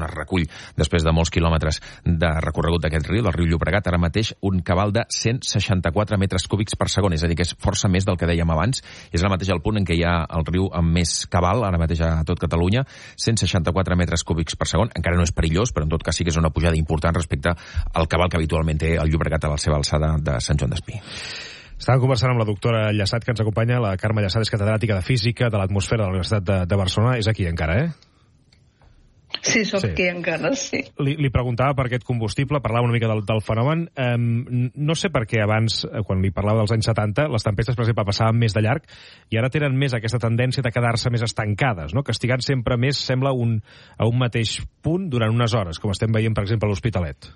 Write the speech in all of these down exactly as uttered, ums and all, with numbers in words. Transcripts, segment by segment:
on es recull després de molts quilòmetres de recorregut d'aquest riu, del riu Llobregat, ara mateix un cabal de cent seixanta-quatre metres cúbics per segon, és a dir, que és força més del que dèiem abans. És ara mateix el punt en què hi ha el riu amb més cabal, ara mateix a tot Catalunya, cent seixanta-quatre metres cúbics per segon. Encara no és perillós, però en tot cas sí que és una pujada important respecte al cabal que habitualment té el Llobregat a la seva alçada de Sant Joan d'Espí. Estàvem conversant amb la doctora Llassat, que ens acompanya. La Carme Llassat és catedràtica de Física de l'Atmosfera de la Universitat de, de Barcelona. És aquí encara, eh? Sí, soc sí. aquí encara, sí. Li, li preguntava per aquest combustible, parlava una mica del, del fenomen. Um, no sé per què abans, quan li parlava dels anys setanta, les tempestes, per exemple, passaven més de llarg i ara tenen més aquesta tendència de quedar-se més estancades, no? Castigant sempre més, sembla, un, a un mateix punt durant unes hores, com estem veient, per exemple, a l'Hospitalet.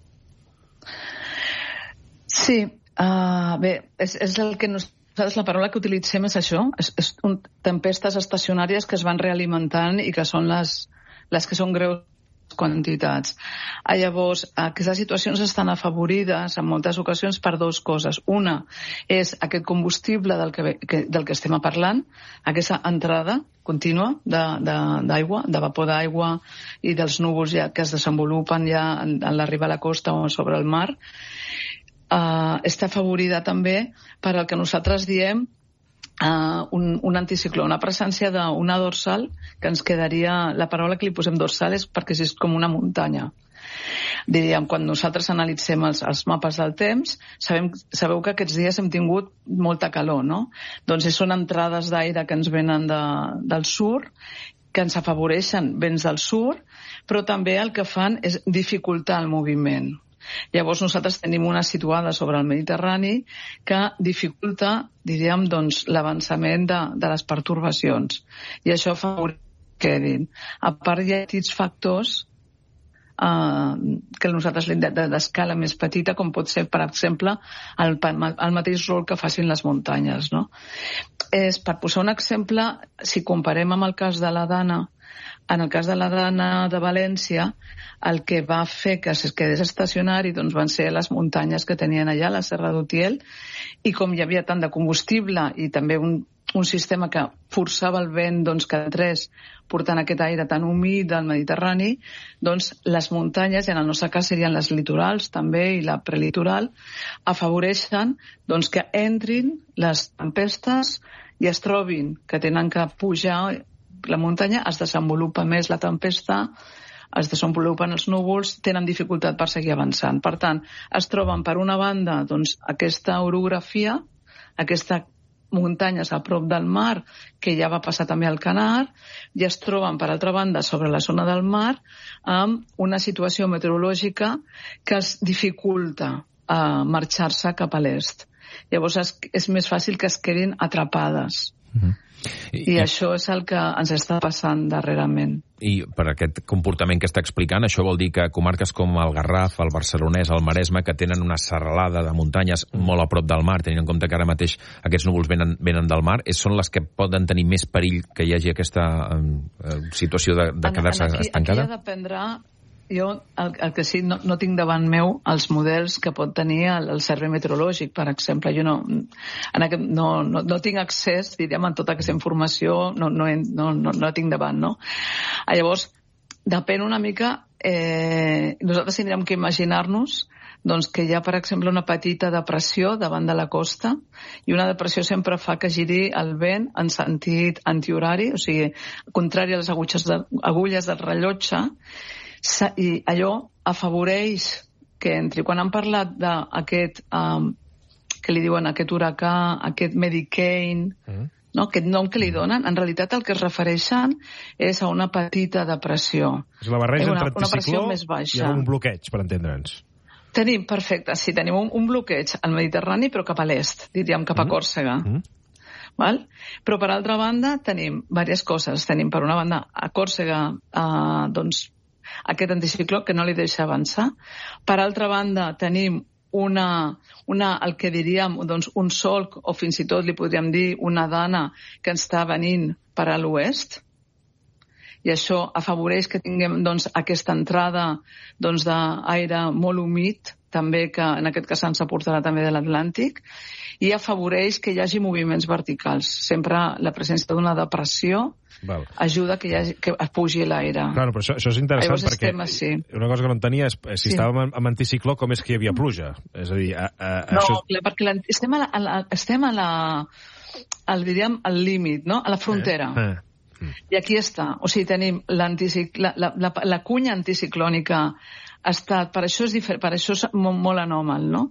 Sí, uh, bé, és, és el que nosaltres, la paraula que utilitzem és això, és, és un, tempestes estacionàries que es van realimentant i que són les, les que són greus quantitats. Ah, llavors, aquestes situacions estan afavorides en moltes ocasions per dues coses. Una és aquest combustible del que, que, del que estem parlant, aquesta entrada contínua d'aigua, de, de, de vapor d'aigua i dels núvols ja, que es desenvolupen ja en, en l'arribar a la costa o sobre el mar. Uh, està afavorida també per el que nosaltres diem uh, un, un anticicló, una presència d'una dorsal que ens quedaria, la paraula que li posem dorsal és perquè és com una muntanya. Diríem, quan nosaltres analitzem els, els mapes del temps, sabem, sabeu que aquests dies hem tingut molta calor, no? Doncs són entrades d'aire que ens venen de, del sud, que ens afavoreixen vents del sud, però també el que fan és dificultar el moviment. Llavors nosaltres tenim una situada sobre el Mediterrani que dificulta, diríem, doncs, l'avançament de, de les pertorbacions. I això fa que quedin. A part hi ha petits factors eh, que nosaltres l'hem d'escala més petita, com pot ser, per exemple, el, el mateix rol que facin les muntanyes, no? És, per posar un exemple, si comparem amb el cas de la Dana, en el cas de la Dana de València, el que va fer que es quedés estacionari doncs van ser les muntanyes que tenien allà, la Serra d'Utiel, i com hi havia tant de combustible i també un, un sistema que forçava el vent doncs, que entrés portant aquest aire tan humit del Mediterrani, doncs les muntanyes, i en el nostre cas serien les litorals també i la prelitoral, afavoreixen doncs, que entrin les tempestes i es trobin que tenen que pujar la muntanya, es desenvolupa més la tempesta, es desenvolupen els núvols, tenen dificultat per seguir avançant. Per tant, es troben per una banda doncs, aquesta orografia, aquesta muntanyes a prop del mar, que ja va passar també al Canar, i es troben per altra banda sobre la zona del mar amb una situació meteorològica que es dificulta a marxar-se cap a l'est. Llavors és, és més fàcil que es quedin atrapades. Mm-hmm. I, I això és el que ens està passant darrerament. I per aquest comportament que està explicant, això vol dir que comarques com el Garraf, el Barcelonès, el Maresme, que tenen una serralada de muntanyes molt a prop del mar, tenint en compte que ara mateix aquests núvols venen, venen del mar, són les que poden tenir més perill que hi hagi aquesta eh, situació de, de quedar-se estancada? Aquí ha de dependre. Jo, el, el que sí, no, no tinc davant meu els models que pot tenir el, el servei meteorològic, per exemple. Jo no, en aquest, no, no, no tinc accés, diríem, a tota aquesta informació, no, no, no, no, no la tinc davant, no? Llavors, depèn una mica, eh, nosaltres tindríem que imaginar-nos doncs, que hi ha, per exemple, una petita depressió davant de la costa, i una depressió sempre fa que giri el vent en sentit antihorari, o sigui, contrari a les agulles, de, agulles del rellotge, i allò afavoreix que entri. Quan han parlat d'aquest, um, que li diuen aquest huracà, aquest Medicane, mm. no? Aquest nom que li donen, en realitat el que es refereixen és a una petita depressió. És la barreja una, entre anticicló i un bloqueig, per entendre'ns. Tenim, perfecte, sí, tenim un, un bloqueig al Mediterrani, però cap a l'est, diríem cap a mm. Còrsega. Mm. Val? Però per altra banda tenim diverses coses. Tenim per una banda a Còrsega, eh, doncs, aquest anticicló que no li deixa avançar. Per altra banda, tenim una, una, el que diríem doncs, un solc, o fins i tot li podríem dir una dana que ens està venint per a l'oest, i això afavoreix que tinguem doncs, aquesta entrada doncs, d'aire molt humit, també que en aquest cas ens aportarà també de l'Atlàntic, i afavoreix que hi hagi moviments verticals. Sempre la presència d'una depressió Val. ajuda que, hi hagi, que es pugi l'aire. Claro, però això, això és interessant Llavors perquè així. Una cosa que no entenia és si sí. estàvem en, en anticicló, com és que hi havia pluja? És a dir, a, a, no, això... clar, perquè estem, a la, a la, estem a la, al, diríem, al límit, no? A la frontera. Eh, eh. I aquí està. O sigui, tenim la, la, la, la cunya anticiclònica ha estat, per això és, difer, per això és molt, molt anòmal, no?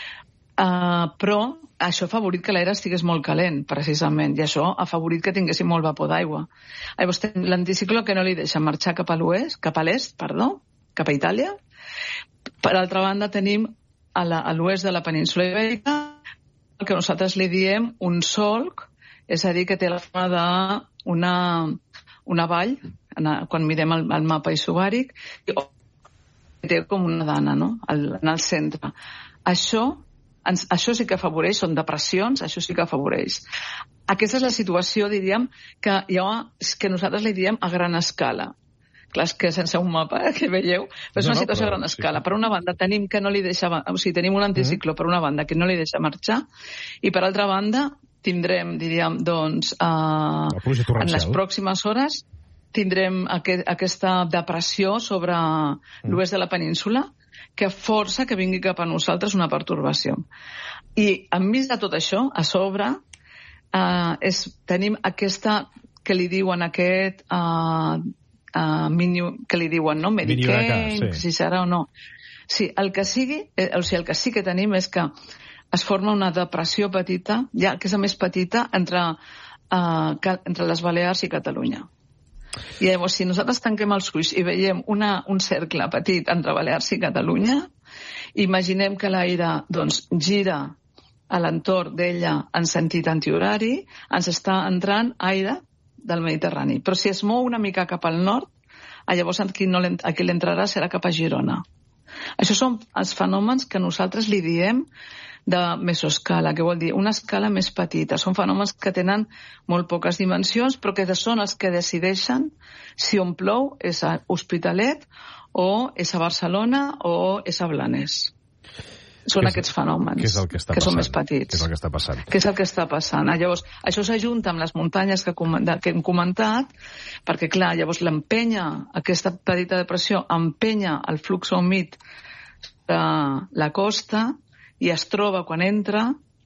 Uh, però això ha favorit que l'aire estigués molt calent, precisament, i això ha favorit que tinguéssim molt vapor d'aigua. Llavors, l'anticicló que no li deixa marxar cap a l'oest, cap a l'est, perdó, cap a Itàlia. Per altra banda, tenim a l'oest de la península Ibèrica el que nosaltres li diem un solc, és a dir, que té la forma d'una una vall, quan mirem el, el mapa isobàric, té com una dana, no?, en el centre. Això, ens, això sí que afavoreix, són depressions, això sí que afavoreix. Aquesta és la situació, diríem, que, hi ha, que nosaltres li diem a gran escala. Clar, és que sense un mapa, eh, que veieu, però és una situació no, però, a gran escala. Sí. Per una banda, tenim que no li deixa, o sigui, tenim un anticicló, mm. per una banda, que no li deixa marxar, i per altra banda, tindrem, diríem, doncs, eh, en les pròximes hores, tindrem aquest, aquesta depressió sobre mm. l'oest de la península que força que vingui cap a nosaltres una pertorbació. I enmig de tot això, a sobre, eh, és, tenim aquesta, que li diuen aquest, eh, uh, mini, que li diuen, no? Medicaid, sí. si serà o no. Sí, el que sigui, eh, o sigui, el que sí que tenim és que es forma una depressió petita, ja que és la més petita, entre, uh, entre les Balears i Catalunya. I llavors, si nosaltres tanquem els ulls i veiem una, un cercle petit entre Balears i Catalunya, imaginem que l'aire doncs, gira a l'entorn d'ella en sentit antihorari, ens està entrant aire del Mediterrani. Però si es mou una mica cap al nord, llavors aquí, no aquí l'entrarà serà cap a Girona. Això són els fenòmens que nosaltres li diem de mesoescala, que vol dir una escala més petita. Són fenòmens que tenen molt poques dimensions, però que són els que decideixen si on plou és a Hospitalet o és a Barcelona o és a Blanes. Són és, aquests fenòmens que, és el que, està que són més petits. Que és el que està passant. Que és el que està passant. Llavors, això s'ajunta amb les muntanyes que, que hem comentat, perquè, clar, llavors l'empenya, aquesta petita depressió, empenya el flux humit de la costa i es troba, quan entra,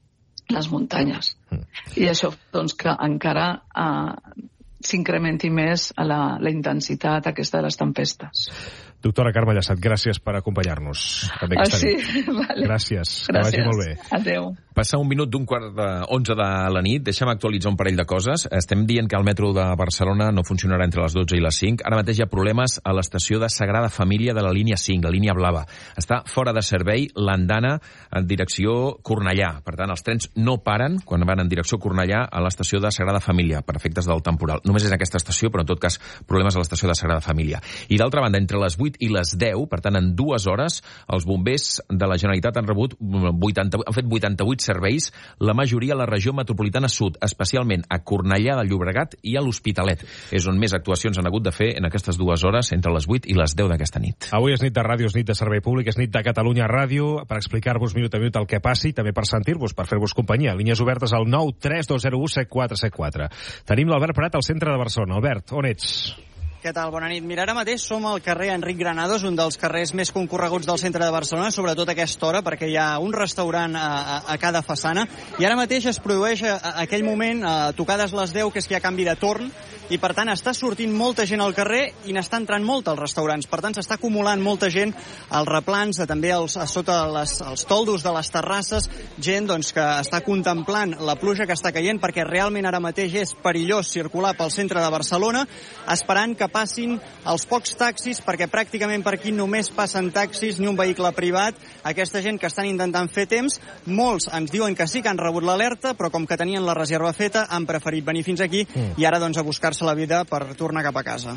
les muntanyes. Mm. I això, doncs, que encara eh, s'incrementi més a la, la intensitat aquesta de les tempestes. Doctora Carme Llaçat, gràcies per acompanyar-nos. També ah, sí? Vale. Gràcies. Gràcies. Que vagi molt bé. Adéu. Passa un minut d'un quart d'onze de la nit. Deixa'm actualitzar un parell de coses. Estem dient que el metro de Barcelona no funcionarà entre les dotze i les cinc. Ara mateix hi ha problemes a l'estació de Sagrada Família de la línia cinc, la línia blava. Està fora de servei l'andana en direcció Cornellà. Per tant, els trens no paren quan van en direcció Cornellà a l'estació de Sagrada Família, per efectes del temporal. Només és aquesta estació, però en tot cas problemes a l'estació de Sagrada Família. I d'altra banda, entre les vuit i les deu, per tant, en dues hores, els bombers de la Generalitat han rebut vuitanta, han fet vuitanta-vuit serveis, la majoria a la regió metropolitana sud, especialment a Cornellà de Llobregat i a l'Hospitalet. És on més actuacions han hagut de fer en aquestes dues hores, entre les vuit i les deu d'aquesta nit. Avui és nit de ràdio, és nit de servei públic, és nit de Catalunya Ràdio, per explicar-vos minut a minut el que passi, també per sentir-vos, per fer-vos companyia. Línies obertes al nou tres dos zero u set quatre set quatre. Tenim l'Albert Prat al centre de Barcelona. Albert, on ets? Què tal? Bona nit. Mira, ara mateix som al carrer Enric Granados, un dels carrers més concorreguts del centre de Barcelona, sobretot a aquesta hora, perquè hi ha un restaurant a, a, a cada façana, i ara mateix es produeix a, a aquell moment, a tocades les deu, que és que hi ha canvi de torn, i per tant està sortint molta gent al carrer i n'està entrant molta als restaurants. Per tant, s'està acumulant molta gent als replans, també als, a sota les, els toldos de les terrasses, gent doncs, que està contemplant la pluja que està caient, perquè realment ara mateix és perillós circular pel centre de Barcelona, esperant que passin els pocs taxis, perquè pràcticament per aquí només passen taxis, ni un vehicle privat. Aquesta gent que estan intentant fer temps, molts ens diuen que sí que han rebut l'alerta, però com que tenien la reserva feta, han preferit venir fins aquí mm. i ara doncs a buscar-se la vida per tornar cap a casa.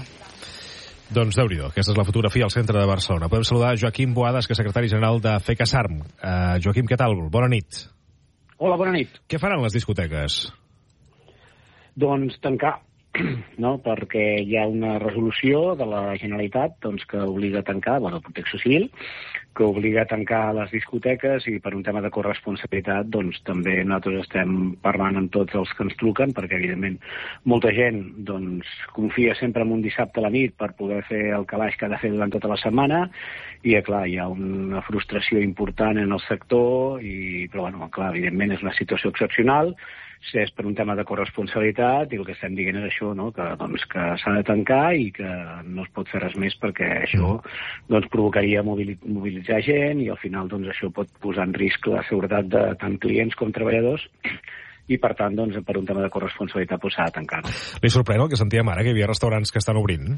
Doncs Déu-n'hi-do, aquesta és la fotografia al centre de Barcelona. Podem saludar Joaquim Boades, que és secretari general de FECASARM. Uh, Joaquim, què tal? Bona nit. Hola, bona nit. Què faran les discoteques? Doncs tancar. no? Perquè hi ha una resolució de la Generalitat doncs, que obliga a tancar, bueno, Protecció Civil, que obliga a tancar les discoteques i per un tema de corresponsabilitat doncs també nosaltres estem parlant amb tots els que ens truquen perquè evidentment molta gent doncs confia sempre en un dissabte a la nit per poder fer el calaix que ha de fer durant tota la setmana i clar, hi ha una frustració important en el sector i però bueno, clar, evidentment és una situació excepcional, si és per un tema de corresponsabilitat i el que estem dient és això, no? que, doncs, que s'ha de tancar i que no es pot fer res més perquè això doncs, provocaria mobilitzar gent i al final doncs, això pot posar en risc la seguretat de tant clients com treballadors i per tant doncs, per un tema de corresponsabilitat doncs, s'ha de tancar. Li sorprèn el que sentíem ara, que hi havia restaurants que estan obrint?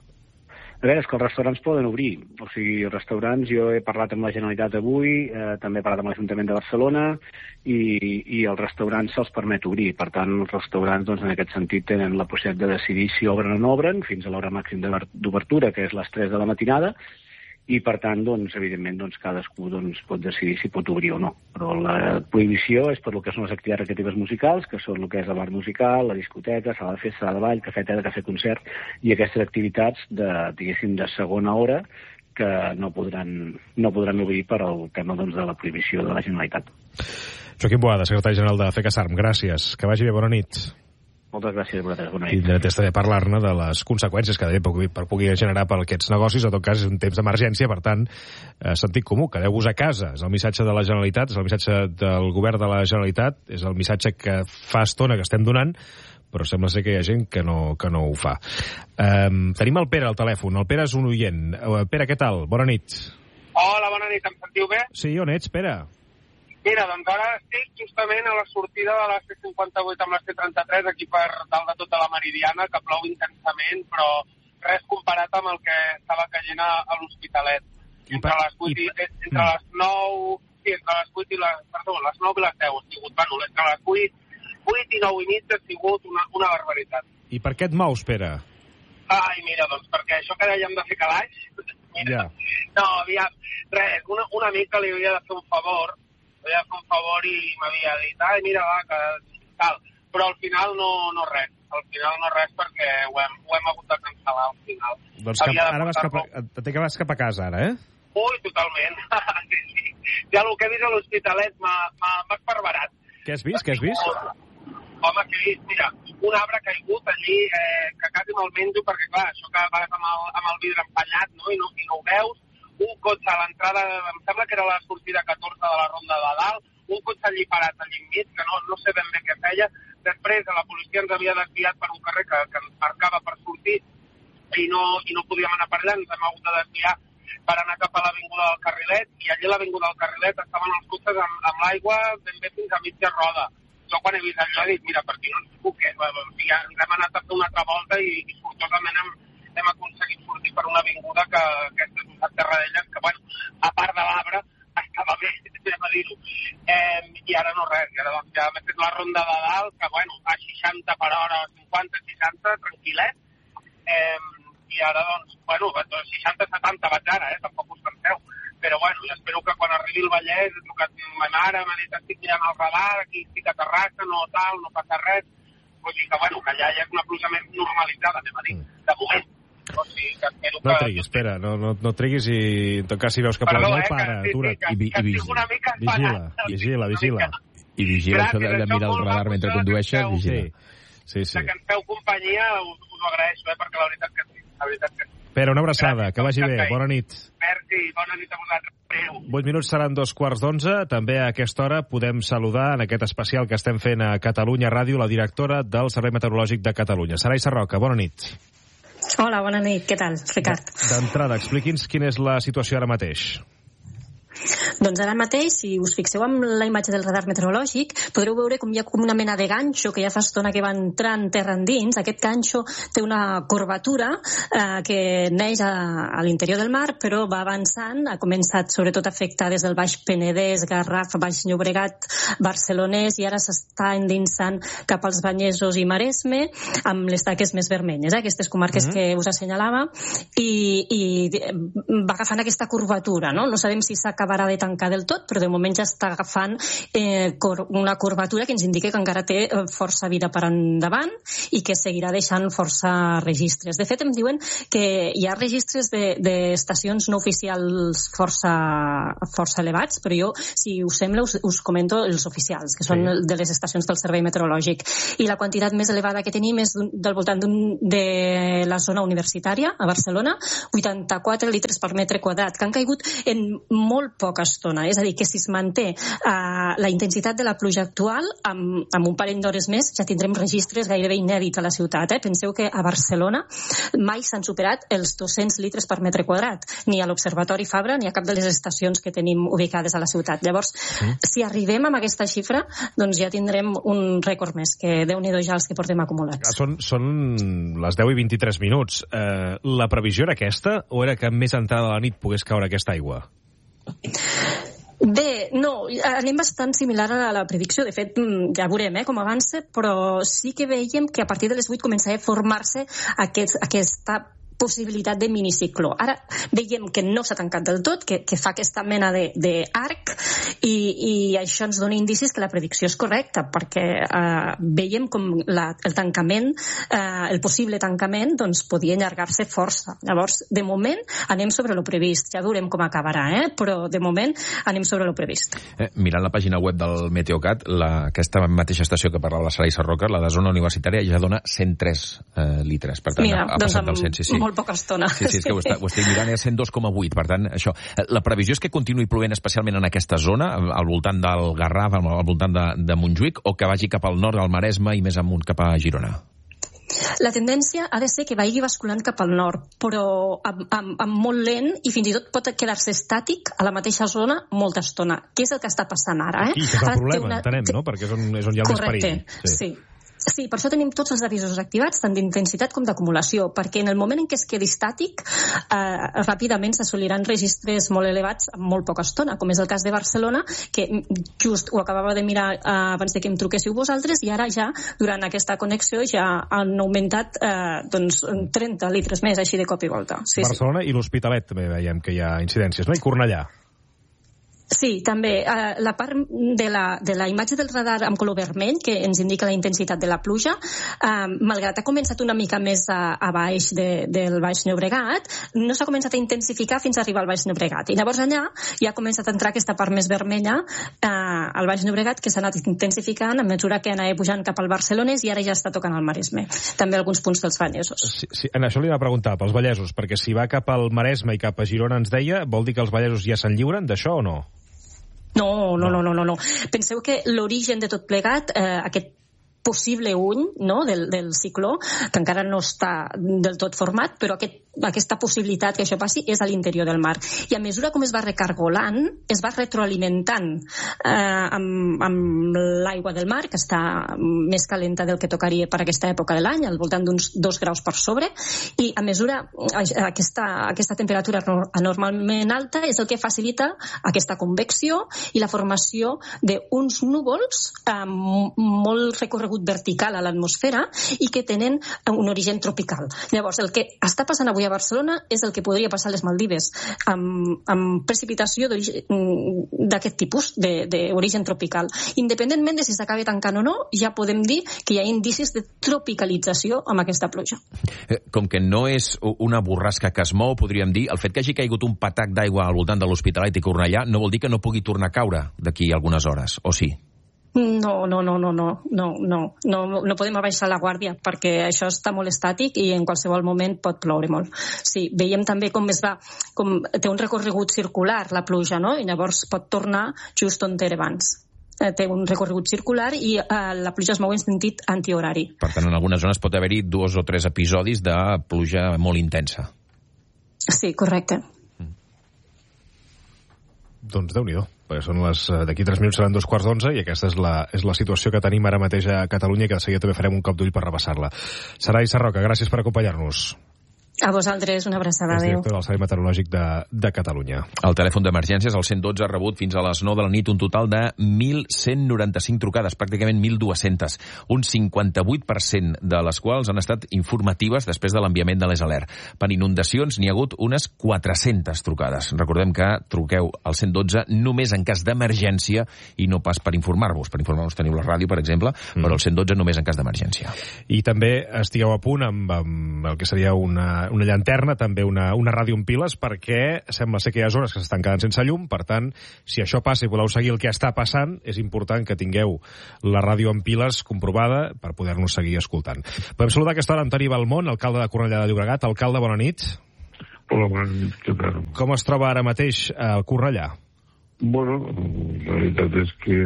A veure, és que els restaurants poden obrir. O sigui, els restaurants, jo he parlat amb la Generalitat avui, eh, també he parlat amb l'Ajuntament de Barcelona i, i els restaurants se'ls permet obrir. Per tant, els restaurants, doncs, en aquest sentit, tenen la possibilitat de decidir si obren o no obren fins a l'hora màxima d'obertura, que és les tres de la matinada, i, per tant, doncs, evidentment, doncs, cadascú doncs, pot decidir si pot obrir o no. Però la prohibició és per lo que són les activitats recreatives musicals, que són el que és el bar musical, la discoteca, sala de festa, sala de ball, cafè, teatre, cafè, concert, i aquestes activitats de, diguéssim, de segona hora que no podran, no podran obrir per al tema doncs, de la prohibició de la Generalitat. Joaquim Boada, secretari general de FECASARM, gràcies. Que vagi bé, bona nit. Moltes gràcies a vosaltres, bona nit. I d'interès també parlar-ne de les conseqüències que pugui, per pugui generar per aquests negocis. En tot cas, és un temps d'emergència, per tant, eh, sentit comú, quedeu-vos a casa. És el missatge de la Generalitat, és el missatge del govern de la Generalitat, és el missatge que fa estona que estem donant, però sembla ser que hi ha gent que no, que no ho fa. Eh, tenim el Pere al telèfon. El Pere és un oient. Eh, Pere, què tal? Bona nit. Hola, bona nit. Em sentiu bé? Sí, on ets, Pere? Mira, doncs ara estic justament a la sortida de la C cinquanta-vuit amb la C trenta-tres, aquí per dalt de tota la Meridiana, que plou intensament, però res comparat amb el que estava caient a, a l'Hospitalet. Entre les vuit i, entre les nou, sí, entre les vuit i les, perdó, les nou i les deu ha sigut, bueno, entre les vuit, vuit i nou i mig ha sigut una, una barbaritat. I per què et mous, Pere? Ai, mira, doncs perquè això que dèiem de fer calaix, mira, yeah. no, aviam, res, una, una mica li havia de fer un favor, havia de fer un favor i m'havia dit, ai, mira, va, que tal, però al final no, no res, al final no res perquè ho hem, ho hem hagut de cancel·lar al final. Doncs cap, ara vas cap a, t'he que vas cap a casa, ara, eh? Ui, totalment, sí, sí. Ja el que he vist a l'Hospitalet m'ha esparverat. Què has vist, què has vist? Home, que he vist, mira, un arbre caigut allí, eh, que quasi me'l menjo, perquè clar, això que vas amb el, amb el vidre empallat, no? I, no, i no ho veus, un cotxe a l'entrada, em sembla que era la sortida catorze de la Ronda de Dalt, un cotxe allí parat allí enmig, que no, no sé ben bé què feia. Després la policia ens havia desviat per un carrer que, que ens marcava per sortir i no, i no podíem anar per allà, ens hem hagut de desviar per anar cap a l'avinguda del Carrilet, i allí a l'avinguda del Carrilet estaven els cotxes amb, amb l'aigua ben bé fins a mitja roda. Jo quan he vist allò he dit, mira, per aquí no ens puc, eh? Ja ens hem anat a fer una altra volta i, i sortosament hem, hem aconseguit sortir per una avinguda que, que és un Terradelles, que, bueno, a part de l'arbre, estava bé, anem a dir-ho. Eh, I ara no res, i ara doncs, ja m'he fet la Ronda de Dalt, que, bueno, a seixanta per hora, cinquanta, seixanta, tranquil·let. Eh, I ara, doncs, bueno, seixanta, setanta vaig ara, eh? Tampoc us penseu. Però, bueno, ja espero que quan arribi el Vallès, he trucat ma mare, m'ha dit, estic mirant el radar, aquí estic a Terrassa, no tal, no passa res. O sigui que, bueno, que ja hi ha una pluja més normalitzada, anem a dir, de moment. O sigui, que espero que... No treguis, espera, no, no, no treguis i en tot cas si veus que plou molt, para, atura't. I, i, i vigila, vigila, vigila. I vigila això de, de mirar el radar mentre condueixes, vigila. Sí, sí. Que ens feu companyia, us, us ho agraeixo, eh, perquè la veritat que sí, la veritat que sí. Pere, una abraçada, que vagi bé, bona nit. Merci, bona nit a vosaltres. vuit minuts seran dos quarts d'onze. També a aquesta hora podem saludar en aquest especial que estem fent a Catalunya Ràdio la directora del Servei Meteorològic de Catalunya. Sarai Sarroca, bona nit. Hola, bona nit. Què tal, Ricard? D'entrada, expliqui'ns quina és la situació ara mateix. Doncs ara mateix, si us fixeu en la imatge del radar meteorològic, podreu veure com hi ha com una mena de ganxo que ja fa estona que va entrant terra endins. Aquest ganxo té una curvatura eh, que neix a, a l'interior del mar, però va avançant, ha començat sobretot a afectar des del Baix Penedès, Garraf, Baix Llobregat, Barcelonès, i ara s'està endinsant cap als Banyesos i Maresme, amb les taques més vermelles, eh, aquestes comarques mm-hmm. que us assenyalava, i, i va agafant aquesta curvatura, no? No sabem si s'acabarà de tancar tancar del tot, però de moment ja està agafant eh, cor una curvatura que ens indica que encara té força vida per endavant i que seguirà deixant força registres. De fet, em diuen que hi ha registres d'estacions de, no oficials força, força elevats, però jo, si us sembla, us, us comento els oficials, que són sí. de les estacions del Servei Meteorològic. I la quantitat més elevada que tenim és del voltant de la zona universitària, a Barcelona, vuitanta-quatre litres per metre quadrat, que han caigut en molt poca estona. És a dir, que si es manté uh, la intensitat de la pluja actual, amb, amb un parell d'hores més ja tindrem registres gairebé inèdits a la ciutat. Eh? Penseu que a Barcelona mai s'han superat els dos-cents litres per metre quadrat, ni a l'Observatori Fabra ni a cap de les estacions que tenim ubicades a la ciutat. Llavors, mm. si arribem amb aquesta xifra, doncs ja tindrem un rècord més, que Déu-n'hi-do ja els que portem acumulats. Són, són les deu i vint-i-tres minuts. Eh, la previsió era aquesta o era que més entrada a la nit pogués caure aquesta aigua? Bé, no, anem bastant similar a la predicció. De fet, ja veurem eh, com avança, però sí que veiem que a partir de les vuit començarà a formar-se aquest, aquesta possibilitat de minicicló. Ara veiem que no s'ha tancat del tot, que, que fa aquesta mena d'arc i, i això ens dona indicis que la predicció és correcta, perquè eh, veiem com la, el tancament, eh, el possible tancament, doncs podia allargar-se força. Llavors, de moment, anem sobre lo previst. Ja veurem com acabarà, eh? Però de moment anem sobre lo previst. Eh, mirant la pàgina web del Meteocat, la, aquesta mateixa estació que parlava la Saray Sarroca, la de zona universitària, ja dona cent tres eh, litres. Per tant, Mira, ha, ha doncs passat del cent, sí, sí. Molt poca estona. Sí, sí, és que ho, està, ho estic mirant, és cent dos coma vuit, per tant, això. La previsió és que continuï plovent especialment en aquesta zona, al voltant del Garraf, al voltant de, de Montjuïc, o que vagi cap al nord del Maresme i més amunt cap a Girona? La tendència ha de ser que vagi basculant cap al nord, però amb, amb, amb molt lent i fins i tot pot quedar-se estàtic a la mateixa zona molta estona. Què és el que està passant ara? Eh? Aquí, que és el ara problema, una... entenem, no? Perquè és on, és on hi ha el més perill. Correcte, sí. sí. Sí, per això tenim tots els avisos activats, tant d'intensitat com d'acumulació, perquè en el moment en què es quedi estàtic, eh, ràpidament s'assoliran registres molt elevats en molt poca estona, com és el cas de Barcelona, que just ho acabava de mirar eh, abans de que em truquéssiu vosaltres, i ara ja, durant aquesta connexió, ja han augmentat eh, doncs, trenta litres més, així de cop i volta. Sí, Barcelona sí. I l'Hospitalet també veiem que hi ha incidències, no? I Cornellà. Sí, també. Uh, la part de la, de la imatge del radar amb color vermell, que ens indica la intensitat de la pluja, uh, malgrat ha començat una mica més a, a baix de, del Baix Llobregat, no s'ha començat a intensificar fins a arribar al Baix Llobregat. I llavors allà ja ha començat a entrar aquesta part més vermella uh, al Baix Llobregat, que s'ha anat intensificant a mesura que anava pujant cap al Barcelonès i ara ja està tocant al Maresme. També alguns punts dels Vallesos. Sí, sí, en això li va preguntar pels vallesos, perquè si va cap al Maresme i cap a Girona, ens deia, vol dir que els vallesos ja se'n lliuren d'això o no? No, no, no, no, no, no. Penseu que l'origen de tot plegat, eh, aquest possible ull, no?, del, del cicló, que encara no està del tot format, però aquest, aquesta possibilitat que això passi és a l'interior del mar. I a mesura com es va recargolant, es va retroalimentant eh, amb, amb l'aigua del mar, que està més calenta del que tocaria per aquesta època de l'any, al voltant d'uns dos graus per sobre, i a mesura aquesta, aquesta temperatura anormalment alta és el que facilita aquesta convecció i la formació d'uns núvols eh, molt recorreguts vertical a l'atmosfera i que tenen un origen tropical. Llavors, el que està passant avui a Barcelona és el que podria passar a les Maldives, amb, amb precipitació d'aquest tipus, d'origen tropical. Independentment de si s'acabi tancant o no, ja podem dir que hi ha indicis de tropicalització amb aquesta pluja. Com que no és una borrasca que es mou, podríem dir, el fet que hagi caigut un patac d'aigua al voltant de l'Hospitalet i Cornellà no vol dir que no pugui tornar a caure d'aquí algunes hores, o sí? No, no, no, no, no, no, no, no, no podem abaixar la guàrdia perquè això està molt estàtic i en qualsevol moment pot ploure molt. Sí, veiem també com es va, com té un recorregut circular la pluja, no? I llavors pot tornar just on era abans. Té un recorregut circular i eh, la pluja es mou en sentit antihorari. Per tant, en algunes zones pot haver-hi dos o tres episodis de pluja molt intensa. Sí, correcte. Mm. Doncs Déu-n'hi-do. Perquè són les, d'aquí tres minuts seran dos quarts d'onze i aquesta és la, és la situació que tenim ara mateix a Catalunya, que de seguida també farem un cop d'ull per repassar-la. Saray Sarroca, gràcies per acompanyar-nos. A vosaltres, una abraçada. És Adéu. director del Servei Meteorològic de, de Catalunya. El telèfon d'emergències, el cent dotze, ha rebut fins a les nou de la nit un total de mil cent noranta-cinc trucades, pràcticament mil dues-centes. Un cinquanta-vuit per cent de les quals han estat informatives després de l'enviament de les alert. Per inundacions n'hi ha hagut unes quatre-centes trucades. Recordem que truqueu al cent dotze només en cas d'emergència i no pas per informar-vos. Per informar-vos teniu la ràdio, per exemple, mm. però el cent dotze només en cas d'emergència. I també estigueu a punt amb, amb el que seria una una llanterna, també una, una ràdio amb piles, perquè sembla ser que hi ha zones que s'estan quedant sense llum. Per tant, si això passa i voleu seguir el que està passant, és important que tingueu la ràdio amb piles comprovada per poder-nos seguir escoltant. Podem saludar a aquesta hora Antoni Balmont, alcalde de Cornellà de Llobregat. Alcalde, bona nit. Hola, bona nit, què tal? Com es troba ara mateix a Cornellà? Bueno, la veritat és que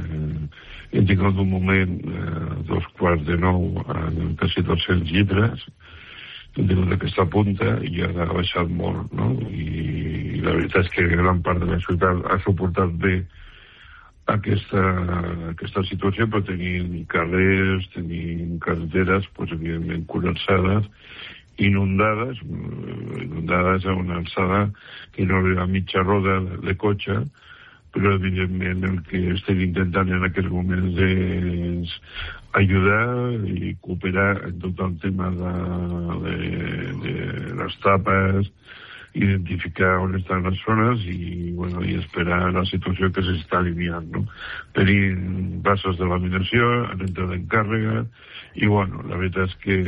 he tingut un moment, eh, dos quarts de nou, en quasi dos-cents llibres, hem tingut aquesta punta i ara ha baixat molt, no? I la veritat és que gran part de la ciutat ha suportat bé aquesta, aquesta situació, però tenim carrers, tenim carreteres, doncs, evidentment, col·lapsades, inundades, inundades a una alçada que no arriba a mitja roda de cotxe, però evidentment el que estem intentant en aquests moments és ajudar i cooperar en tot el tema de, de, de les tapes, identificar on estan les zones i, bueno, i esperar la situació que s'està aliviant, no? Tenim bases de laminació, han entrat en càrrega i, bueno, la veritat és que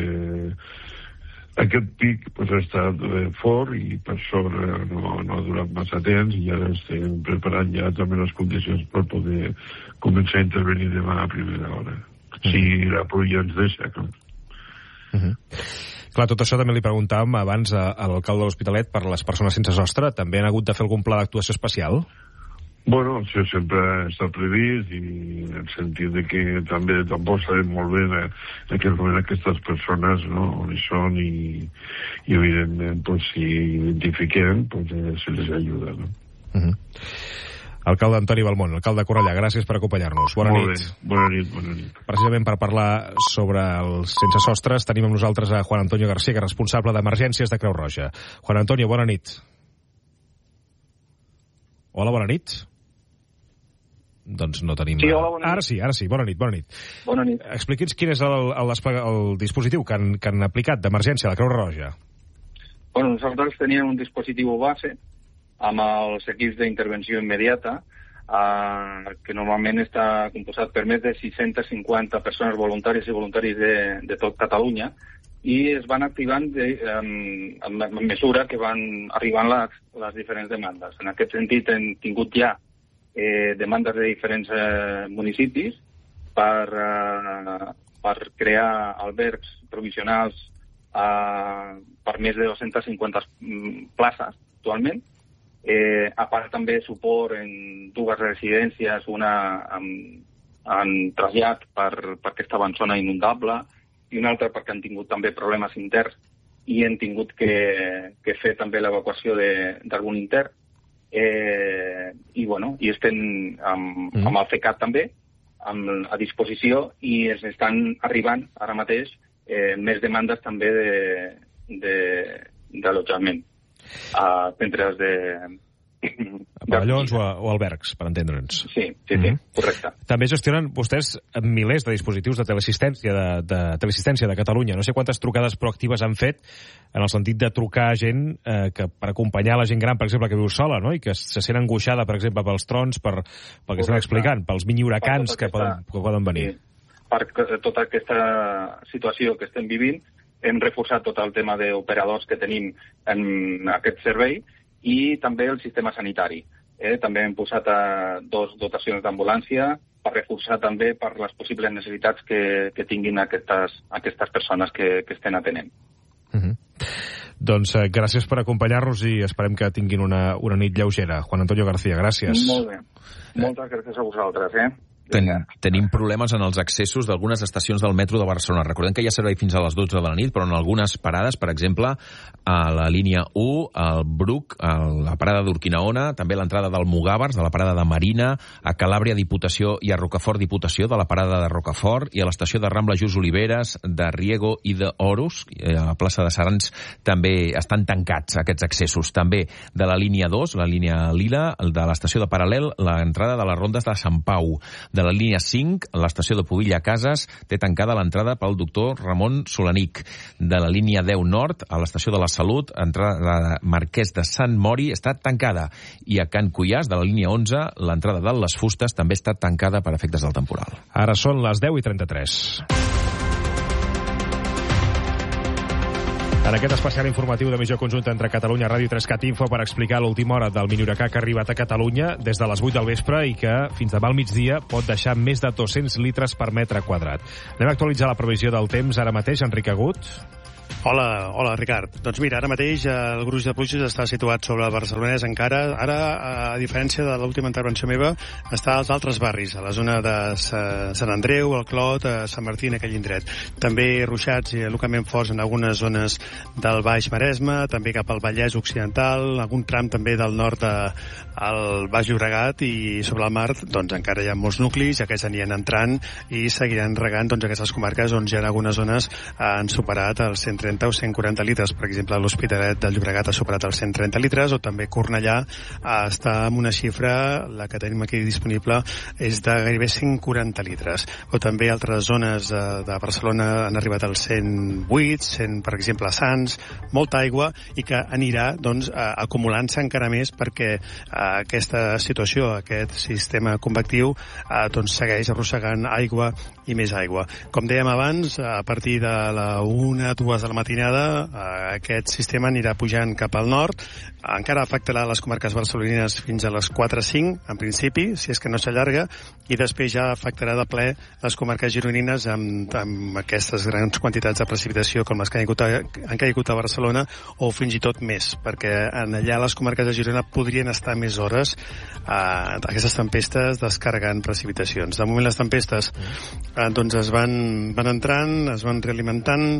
aquest pic pues, ha estat eh, fort i per sobre no, no ha durat massa temps i ara estem preparant ja també les condicions per poder començar a intervenir demà a primera hora. Mm. Si la pluja ens deixa, clar. Mm -hmm. Clar, tot això també li preguntàvem abans a, a l'alcalde de l'Hospitalet per les persones sense sostre. També han hagut de fer algun pla d'actuació especial? Bueno, això sempre està previst i en el sentit de que també tampoc sabem molt bé en aquest moment aquestes persones, no?, on hi són i, i evidentment, pues, si identifiquem, pues, eh, se les ajuda, no? Uh -huh. Alcalde Antoni Balmont, alcalde de Cornellà, gràcies per acompanyar-nos. Bona molt nit. Bé. Bona nit, bona nit. Precisament per parlar sobre els sense sostres tenim amb nosaltres a Juan Antonio García, que és responsable d'emergències de Creu Roja. Juan Antonio, bona nit. Hola, bona nit. Doncs no tenim... Sí, hola, bona nit. Ara sí, ara sí, bona nit, bona nit. Bona nit. Expliqui'ns quin és el, el, el dispositiu que han, que han aplicat d'emergència a la Creu Roja. Bueno, nosaltres teníem un dispositiu base amb els equips d'intervenció immediata eh, que normalment està composat per més de sis-centes cinquanta persones voluntàries i voluntaris de, de tot Catalunya i es van activant de, en, en mesura que van arribant les, les diferents demandes. En aquest sentit hem tingut ja eh, demandes de diferents eh, municipis per, eh, per crear albergs provisionals eh, per més de dos-centes cinquanta places actualment. Eh, a part també suport en dues residències, una en, en trasllat per, perquè estava en zona inundable i una altra perquè han tingut també problemes interns i hem tingut que, que fer també l'evacuació d'algun intern. Eh, i bueno, i estem amb, mm. amb el FECAT també amb, a disposició i ens estan arribant ara mateix eh, més demandes també d'allotjament de, a centres de... A pavellons o, a, o albergs, per entendre'ns. Sí, sí, sí, mm. correcte. També gestionen vostès milers de dispositius de teleassistència de, de, teleassistència de Catalunya. No sé quantes trucades proactives han fet en el sentit de trucar gent eh, que per acompanyar la gent gran, per exemple, que viu sola, no?, i que se sent angoixada, per exemple, pels trons, per, pel que estan explicant, pels mini-huracans que, aquesta... poden, que poden venir. Sí. Per tota aquesta situació que estem vivint, hem reforçat tot el tema d'operadors que tenim en aquest servei i també el sistema sanitari. Eh? També hem posat a dos dotacions d'ambulància per reforçar també per les possibles necessitats que, que tinguin aquestes, aquestes persones que, que estem atenent. Uh -huh. Doncs eh, gràcies per acompanyar-nos i esperem que tinguin una, una nit lleugera. Juan Antonio García, gràcies. Molt bé. Moltes gràcies a vosaltres, eh? Ten, tenim problemes en els accessos d'algunes estacions del metro de Barcelona. Recordem que hi ha servei fins a les dotze de la nit, però en algunes parades, per exemple, a la línia u, al Bruc, a la parada d'Urquinaona, també l'entrada del Mugàvers, de la parada de Marina, a Calàbria Diputació i a Rocafort Diputació, de la parada de Rocafort, i a l'estació de Rambla Just Oliveres, de Riego i de Horus, a la plaça de Sarans, també estan tancats aquests accessos. També de la línia dos, la línia lila, de l'estació de Paral·lel, l'entrada de les rondes de Sant Pau. De la línia cinc, l'estació de Pubilla Cases, té tancada l'entrada pel doctor Ramon Solanic. De la línia deu nord, a l'estació de la Salut, entrada de Marquès de Sant Mori, està tancada. I a Can Cuiàs, de la línia onze, l'entrada de les Fustes també està tancada per efectes del temporal. Ara són les deu i trenta-tres. En aquest especial informatiu d'emissió conjunta entre Catalunya Ràdio i tres cat Info per explicar l'última hora del minihuracà que ha arribat a Catalunya des de les vuit del vespre i que fins demà al migdia pot deixar més de dos-cents litres per metre quadrat. Anem a actualitzar la previsió del temps ara mateix. Enric Agut. Hola, hola, Ricard. Doncs mira, ara mateix el gruix de pluges està situat sobre el Barcelonès encara. Ara, a diferència de l'última intervenció meva, està als altres barris, a la zona de Sant Andreu, el Clot, a Sant Martí, en aquell indret. També ruixats i localment forts en algunes zones del Baix Maresme, també cap al Vallès Occidental, algun tram també del nord al Baix Llobregat, i sobre el mar doncs encara hi ha molts nuclis, aquests aniran entrant i seguiran regant doncs, aquestes comarques on ja en algunes zones han superat els cent trenta o cent quaranta litres. Per exemple, l'Hospitalet del Llobregat ha superat els cent trenta litres, o també Cornellà està amb una xifra, la que tenim aquí disponible, és de gairebé cent quaranta litres. O també altres zones de Barcelona han arribat als cent vuit, cent, per exemple, a Sants, molta aigua, i que anirà doncs, acumulant-se encara més perquè aquesta situació, aquest sistema convectiu, doncs, segueix arrossegant aigua i més aigua. Com dèiem abans, a partir de la una, dues de la matinada, aquest sistema anirà pujant cap al nord, encara afectarà les comarques barcelonines fins a les quatre o cinc, en principi, si és que no s'allarga, i després ja afectarà de ple les comarques gironines amb, amb aquestes grans quantitats de precipitació com les que han caigut, a, han caigut a Barcelona, o fins i tot més, perquè en allà les comarques de Girona podrien estar més hores eh, aquestes tempestes descarregant precipitacions. De moment les tempestes eh, doncs es van, van entrant, es van realimentant,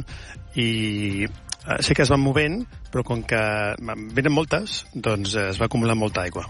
i eh, sí que es van movent, però com que venen moltes, doncs eh, es va acumular molta aigua.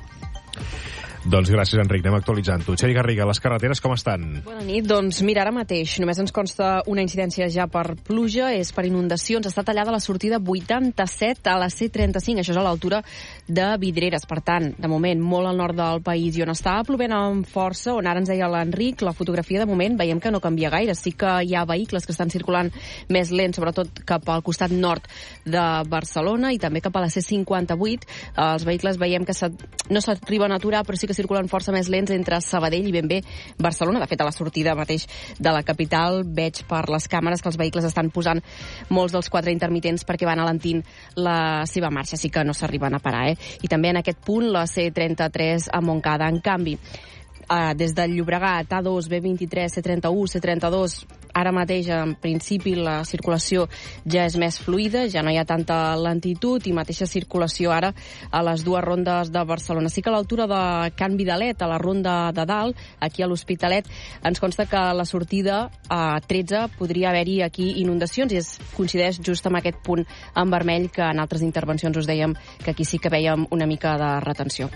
Doncs gràcies, Enric. Anem actualitzant-ho. Txeri Garriga, les carreteres com estan? Bona nit. Doncs mira, ara mateix només ens consta una incidència ja per pluja, és per inundacions. Està tallada la sortida vuitanta-set a la C trenta-cinc, això és a l'altura de Vidreres. Per tant, de moment, molt al nord del país, i on està plovent amb força, on ara ens deia l'Enric, la fotografia de moment veiem que no canvia gaire. Sí que hi ha vehicles que estan circulant més lents, sobretot cap al costat nord de Barcelona, i també cap a la C cinquanta-vuit. Els vehicles veiem que no s'arriben a aturar, però sí que circulen força més lents entre Sabadell i ben bé Barcelona. De fet, a la sortida mateix de la capital veig per les càmeres que els vehicles estan posant molts dels quatre intermitents perquè van alentint la seva marxa. Sí que no s'arriben a parar, eh? I també en aquest punt la C trenta-tres a Montcada. En canvi, Uh, des del Llobregat, A dos, B vint-i-tres, C trenta-u, C trenta-dos, ara mateix, en principi, la circulació ja és més fluida, ja no hi ha tanta lentitud, i mateixa circulació ara a les dues rondes de Barcelona. Sí que a l'altura de Can Vidalet, a la ronda de dalt, aquí a l'Hospitalet, ens consta que a la sortida a tretze podria haver-hi aquí inundacions, i es coincideix just amb aquest punt en vermell que en altres intervencions us dèiem que aquí sí que vèiem una mica de retenció.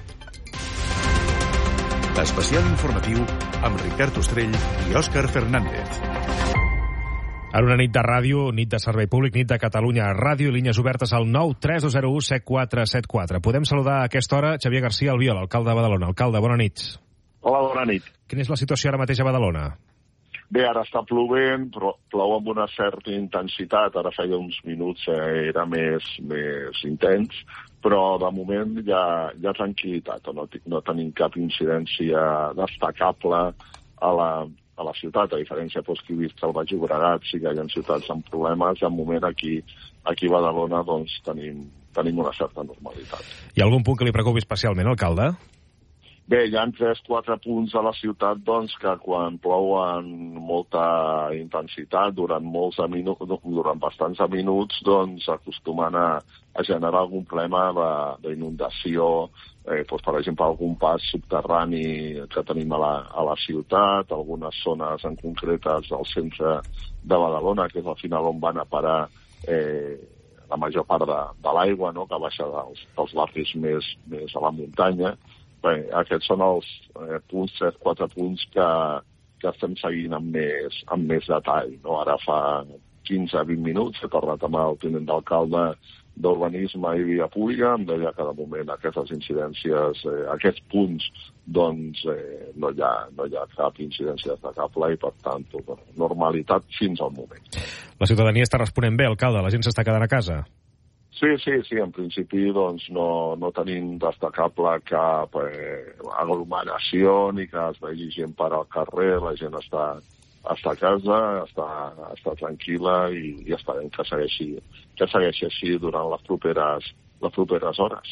Especial informatiu amb Ricard Ostrell i Òscar Fernández. Ara una nit de ràdio, nit de servei públic, nit de Catalunya Ràdio, línies obertes al nou tres dos zero u set quatre set quatre. Podem saludar a aquesta hora Xavier García Albiol, alcalde de Badalona. Alcalde, bona nit. Hola, bona nit. Quina és la situació ara mateix a Badalona? Bé, ara està plovent, però plou amb una certa intensitat. Ara feia uns minuts eh, era més, més intens, però de moment hi ha, hi ha tranquil·litat. No, no tenim cap incidència destacable a la, a la ciutat, a diferència doncs, que he vist al Baix Llobregat, sí que hi ha ciutats amb problemes, i al moment aquí, aquí a Badalona doncs, tenim, tenim una certa normalitat. Hi ha algun punt que li preocupi especialment, alcalde? Bé, hi ha tres o quatre punts a la ciutat doncs, que quan plou amb molta intensitat durant molts minuts, durant bastants minuts, doncs acostumen a, a generar algun problema d'inundació, eh, doncs, per exemple, algun pas subterrani que tenim a la, a la ciutat, algunes zones en concretes del centre de Badalona, que és al final on van a parar eh, la major part de, de l'aigua, no?, que baixa dels, dels barris més, més a la muntanya. Bé, aquests són els eh, punts, tres o quatre punts que, que estem seguint amb més, amb més detall. No? Ara fa quinze a vint minuts he parlat amb el tinent d'alcalde d'Urbanisme i Via Pública, em deia que de moment aquestes incidències, eh, aquests punts, doncs eh, no, hi ha, no hi ha cap incidència destacable i per tant tota normalitat fins al moment. La ciutadania està responent bé, alcalde? La gent s'està quedant a casa? Sí, sí, sí, en principi doncs, no, no tenim destacable cap eh, aglomeració ni que es vegi gent per al carrer, la gent està, està a casa, està, està tranquil·la i, i esperem que segueixi, que segueixi així durant les properes, les properes hores.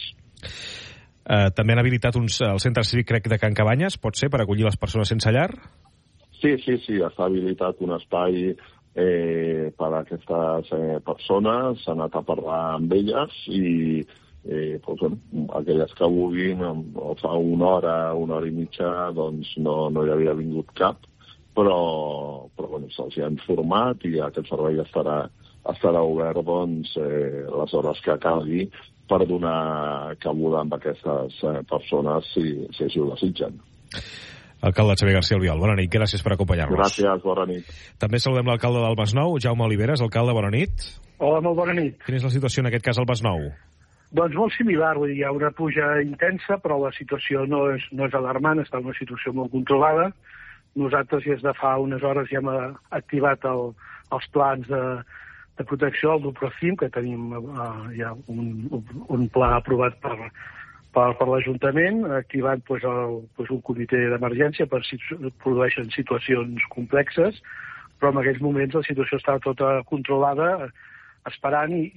Uh, també han habilitat uns, el centre cívic, crec, de Can Cabanyes, pot ser, per acollir les persones sense llar? Sí, sí, sí, està habilitat un espai Eh, per a aquestes eh, persones, s'ha anat a parlar amb elles i eh, doncs, bueno, aquelles que vulguin, fa una hora, una hora i mitja, doncs no, no hi havia vingut cap, però, però bueno, se'ls ha informat i aquest servei estarà, estarà obert doncs, eh, les hores que calgui per donar cabuda amb aquestes eh, persones si, si així ho desitgen. Alcalde Xavier García Albiol, bona nit, gràcies per acompanyar-nos. Gràcies, bona nit. També saludem l'alcalde del Masnou, Jaume Oliveres. Alcalde, bona nit. Hola, molt bona nit. Quina és la situació en aquest cas al Masnou? Doncs molt similar, vull dir, hi ha una pluja intensa, però la situació no és, no és alarmant, està en una situació molt controlada. Nosaltres des de fa unes hores ja hem activat el, els plans de, de protecció, el Duprocim, que tenim uh, ja un, un pla aprovat per... per, per l'Ajuntament, activant pues, el, pues, un comitè d'emergència per si produeixen situacions complexes, però en aquells moments la situació està tota controlada, esperant i,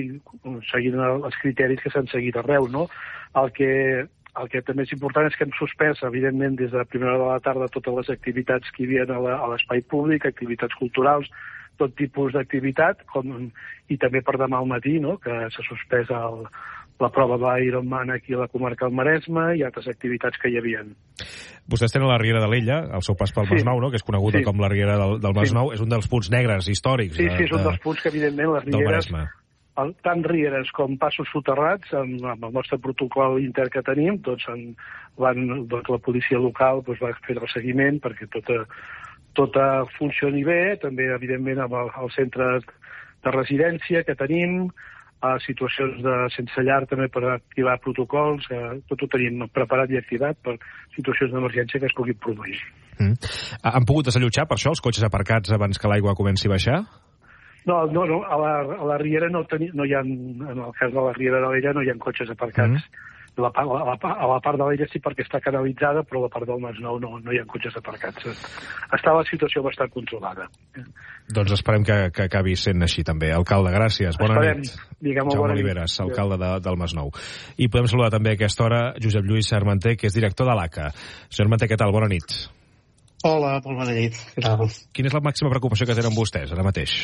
i seguint els criteris que s'han seguit arreu. No? El, que, el que també és important és que hem suspès, evidentment, des de la primera hora de la tarda totes les activitats que hi havia a l'espai públic, activitats culturals, tot tipus d'activitat, com, i també per demà al matí, no? Que s'ha suspès el, la prova d'Ironman aquí a la comarca del Maresme i altres activitats que hi havia. Vostès tenen la Riera de l'Ella, al seu pas pel sí. Masnou, no? Que és coneguda sí. com la Riera del, del Masnou, sí. és un dels punts negres històrics. Sí, sí, és un dels punts que, evidentment, les rieres, el, tant rieres com passos soterrats, amb, amb el nostre protocol inter que tenim, tots en, van, doncs, la policia local doncs, va fer el seguiment perquè tota, tota funcioni bé, també, evidentment, amb el, el centre de residència que tenim, a situacions de sense llar també per activar protocols, que tot ho tenim preparat i activat per situacions d'emergència que es puguin produir. Mm. Han pogut desallotjar, per això, els cotxes aparcats abans que l'aigua comenci a baixar? No, no, no a, la, a la Riera no, teni, no hi ha, en el cas de la Riera de l'Ella no hi ha cotxes aparcats. Mm. La, a, la, a la part de l'Ella sí perquè està canalitzada, però a la part del Masnou no, no hi ha cotxes aparcats. Està la situació bastant controlada. Doncs esperem que, que acabi sent així també. Alcalde, gràcies. Bona esperem. nit. Digue'm, Jaume bona Oliveres, nit. alcalde de, del Masnou. I podem saludar també a aquesta hora Josep Lluís Armenté, que és director de l'A C A. Senyor Armenté, què tal? Bona nit. Hola, molt bona nit. Què tal? Quina és la màxima preocupació que tenen vostès ara mateix?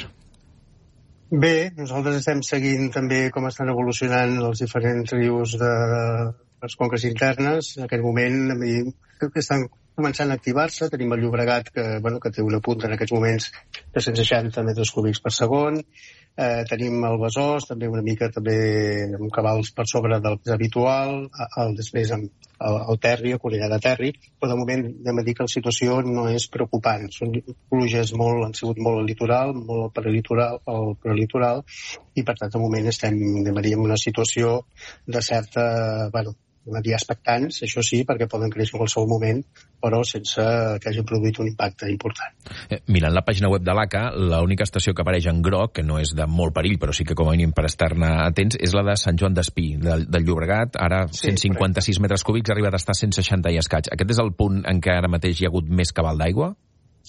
Bé, nosaltres estem seguint també com estan evolucionant els diferents rius de les conques internes. En aquest moment crec que estan començant a activar-se. Tenim el Llobregat, que, bueno, que té una punta en aquests moments de cent seixanta metres cúbics per segon. Eh, tenim el Besòs, també una mica també amb cabals per sobre del que és habitual. El, després amb el, el Terri, el Cornellà de Terri. Però de moment hem de dir que la situació no és preocupant. Són pluges molt, han sigut molt al litoral, molt al prelitoral, al prelitoral, i per tant de moment estem, de dir, en una situació de certa, bueno, una dia expectants, això sí, perquè poden créixer en qualsevol moment, però sense que hagi produït un impacte important. Eh, mirant la pàgina web de l'A C A, l'única estació que apareix en groc, que no és de molt perill, però sí que com a mínim per estar-ne atents, és la de Sant Joan d'Espí, del, del Llobregat, ara sí, cent cinquanta-sis metres cúbics, ha arribat a estar cent seixanta i escaig. Aquest és el punt en què ara mateix hi ha hagut més cabal d'aigua?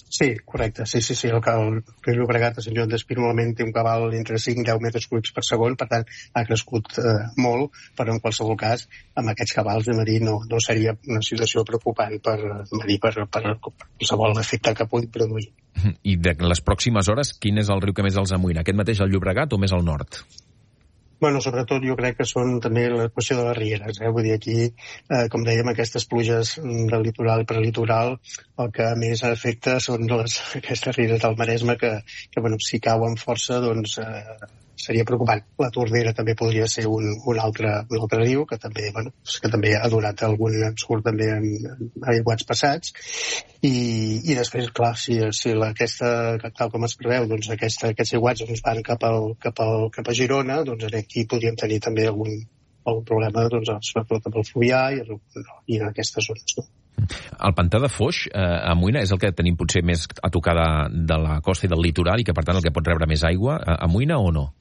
Sí, correcte. Sí, sí, sí. El, el riu Llobregat a Sant Joan d'Espí normalment té un cabal entre cinc i deu metres cúbics per segon, per tant, ha crescut eh, molt, però en qualsevol cas, amb aquests cabals, a dir, no, no seria una situació preocupant per, dir, per, per, per qualsevol efecte que pugui produir. I de les pròximes hores, quin és el riu que més els amoïna? Aquest mateix, el Llobregat, o més al nord? Bueno, sobretot jo crec que són també la qüestió de les rieres, eh? Vull dir, aquí, eh, com dèiem, aquestes pluges del litoral i prelitoral, el que més afecta són les, aquestes rieres del Maresme que, que bueno, si cauen força, doncs eh, seria preocupant. La Tordera també podria ser un, un, altre, un altre riu que també, bueno, que també ha donat algun ensurt també en, en aiguats passats. I, i després, clar, si, si la, aquesta, tal com es preveu, doncs aquesta, aquests aiguats doncs, van cap, al, cap, al, cap a Girona, doncs aquí podríem tenir també algun, algun problema, doncs, sobretot amb el Fluvià i, i en aquestes zones, no? El pantà de Foix, eh, a Moïna, és el que tenim potser més a tocar de, de la costa i del litoral i que, per tant, el que pot rebre més aigua. A Moïna o no?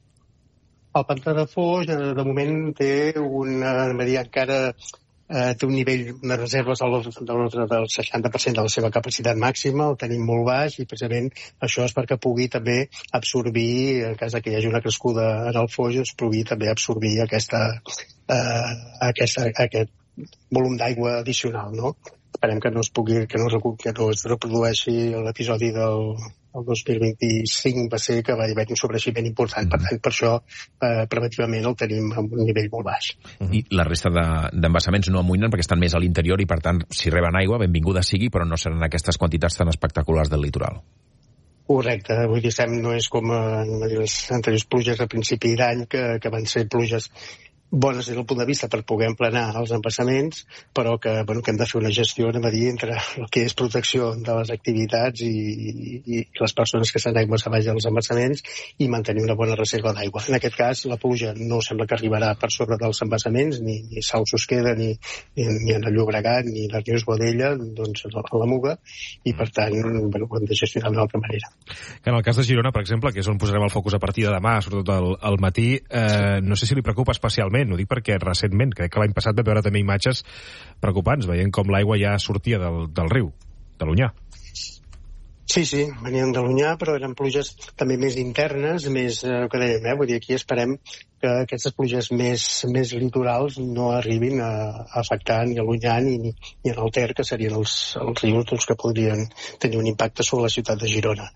El pantà de Foix, de moment, té una, encara eh, té un nivell de reserves de l'ordre del seixanta per cent de la seva capacitat màxima, el tenim molt baix i precisament això és perquè pugui també absorbir, en cas que hi hagi una crescuda en el Foix, es pugui també absorbir aquesta, eh, aquesta, aquest volum d'aigua addicional, no? Esperem que no es pugui, que no, que no es reprodueixi l'episodi del, del dos mil vint-i-cinc va ser que va haver un sobreeiximent important. Per tant, per això, eh, preventivament el tenim a un nivell molt baix. I la resta d'embassaments no amoïnen perquè estan més a l'interior i, per tant, si reben aigua, benvinguda sigui, però no seran aquestes quantitats tan espectaculars del litoral. Correcte, vull dir, no és com en les anteriors pluges a principi d'any, que, que van ser pluges bones des del punt de vista per poder emplenar els embassaments, però que, bueno, que hem de fer una gestió, anem a dir, entre el que és protecció de les activitats i, i, i les persones que estan aigües avall dels embassaments i mantenir una bona reserva d'aigua. En aquest cas, la pluja no sembla que arribarà per sobre dels embassaments, ni, ni Sau Susqueda, ni, ni, ni en el Llobregat, ni la Rius Godella, doncs a la Muga, i per tant, bueno, ho hem de gestionar d'una altra manera. Que en el cas de Girona, per exemple, que és on posarem el focus a partir de demà, sobretot al, al matí, eh, no sé si li preocupa especialment. Ho dic perquè recentment, crec que l'any passat vam veure també imatges preocupants, veient com l'aigua ja sortia del, del riu, de l'Onyar. Sí, sí, venien de l'Onyar, però eren pluges també més internes, més, eh, que dèiem, eh? Vull dir, aquí esperem que aquestes pluges més, més litorals no arribin a, a afectar ni a l'Onyar ni, ni en el Ter, que serien els, els rius doncs, que podrien tenir un impacte sobre la ciutat de Girona.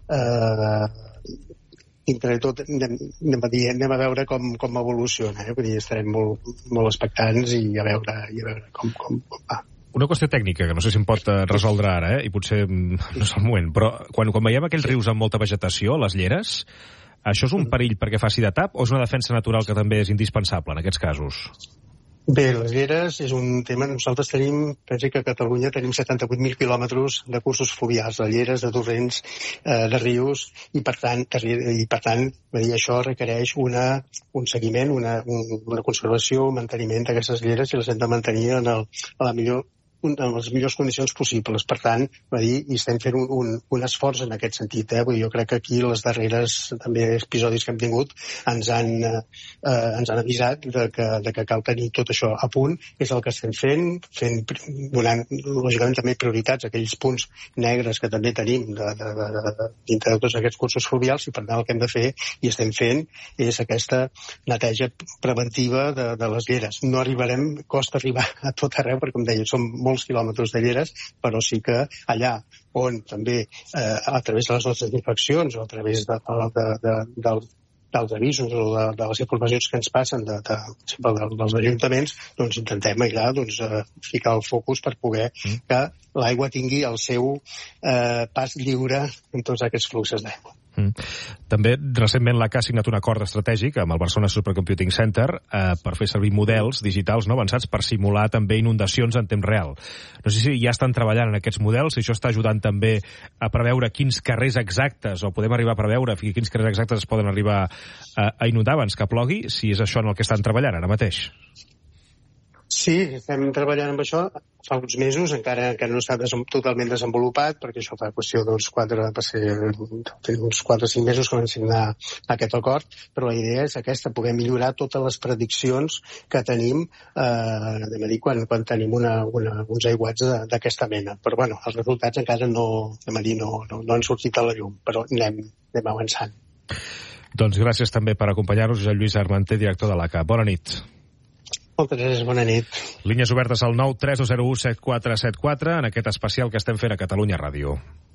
Eh... Entre tot anem, anem, a dir, anem a veure com, com evoluciona, eh? Vull dir, estarem molt, molt expectants i a veure, i a veure com, com, com va. Una qüestió tècnica, que no sé si em pot resoldre ara, eh? I potser no és el moment, però quan, quan veiem aquells rius amb molta vegetació, les lleres, això és un perill perquè faci de tap o és una defensa natural que també és indispensable en aquests casos? Bé, les lleres és un tema... Nosaltres tenim, pensi que a Catalunya tenim setanta-vuit mil quilòmetres de cursos fluvials, de lleres, de torrents, eh, de rius, i per tant, i per tant dir, això requereix una, un seguiment, una, un, una conservació, un manteniment d'aquestes lleres i les hem de mantenir en, el, en la millor en les millors condicions possibles. Per tant, va dir, i estem fent un, un, un esforç en aquest sentit. Eh? Vull dir, jo crec que aquí les darreres també episodis que hem tingut ens han, eh, ens han avisat de que, de que cal tenir tot això a punt. És el que estem fent, fent donant, lògicament, també prioritats a aquells punts negres que també tenim de, de, de, de, dintre de tots aquests cursos fluvials, i per tant el que hem de fer, i estem fent, és aquesta neteja preventiva de, de les lleres. No arribarem, costa arribar a tot arreu, perquè, com deia, som molts quilòmetres de lleres, però sí que allà on també eh, a través de les nostres infeccions o a través de, de, de, de, dels avisos o de, de les informacions que ens passen de, de, de, de, dels ajuntaments, doncs intentem allà doncs, eh, ficar el focus per poder mm. que l'aigua tingui el seu eh, pas lliure en tots aquests fluxos d'aigua. Mm. També recentment l'A C A ha signat un acord estratègic amb el Barcelona Supercomputing Center eh, per fer servir models digitals no avançats per simular també inundacions en temps real. No sé si ja estan treballant en aquests models, si això està ajudant també a preveure quins carrers exactes, o podem arribar a preveure quins carrers exactes es poden arribar a, a inundar abans que plogui, si és això en el que estan treballant ara mateix. Sí, estem treballant amb això fa uns mesos, encara encara no està desem, totalment desenvolupat, perquè això fa qüestió d'uns quatre, va ser uns quatre o cinc mesos que vam signar aquest acord, però la idea és aquesta, poder millorar totes les prediccions que tenim, eh, anem a dir, quan, quan tenim una, una, uns aiguats d'aquesta mena. Però, bueno, els resultats encara no, anem a dir, no, no, no han sortit a la llum, però anem, anem avançant. Doncs gràcies també per acompanyar-nos, Josep Lluís Armanter, director de l'A C A. Bona nit. Moltes gràcies, bona nit. Línies obertes al nou tres dos zero u set quatre set quatre en aquest especial que estem fent a Catalunya Ràdio.